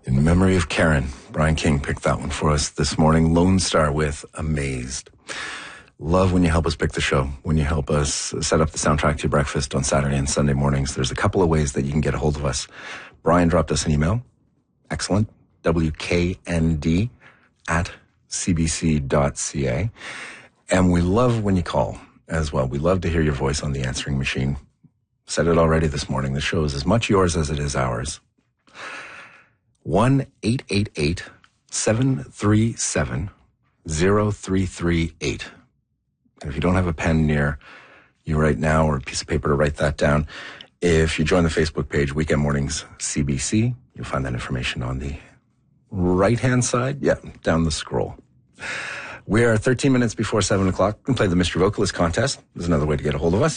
In memory of Karen, Brian King picked that one for us this morning. Lone Star with Amazed. Love when you help us pick the show, when you help us set up the soundtrack to your breakfast on Saturday and Sunday mornings. There's a couple of ways that you can get a hold of us. Brian dropped us an email. Excellent. WKND@cbc.ca. And we love when you call as well. We love to hear your voice on the answering machine. Said it already this morning. The show is as much yours as it is ours. 1-888-737-0338. And if you don't have a pen near you right now or a piece of paper to write that down, if you join the Facebook page, Weekend Mornings CBC, you'll find that information on the right-hand side. Yeah, down the scroll. We are 13 minutes before 7 o'clock. We can play the Mystery Vocalist contest. There's another way to get a hold of us.